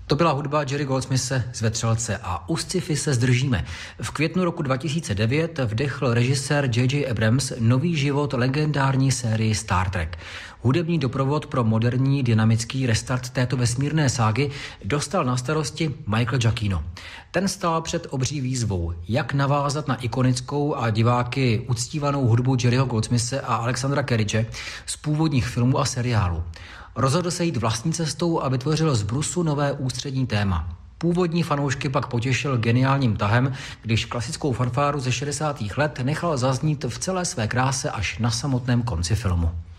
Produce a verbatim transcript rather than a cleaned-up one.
To byla hudba Jerry Goldsmithe z Vetřelce a u sci-fi se zdržíme. V květnu roku dva tisíce devět vdechl režisér J J Abrams nový život legendární sérii Star Trek. Hudební doprovod pro moderní dynamický restart této vesmírné ságy dostal na starosti Michael Giacchino. Ten stál před obří výzvou, jak navázat na ikonickou a diváky uctívanou hudbu Jerryho Goldsmithe a Alexandra Kerridge z původních filmů a seriálů. Rozhodl se jít vlastní cestou a vytvořil z brusu nové ústřední téma. Původní fanoušky pak potěšil geniálním tahem, když klasickou fanfáru ze šedesátých let nechal zaznít v celé své kráse až na samotném konci filmu.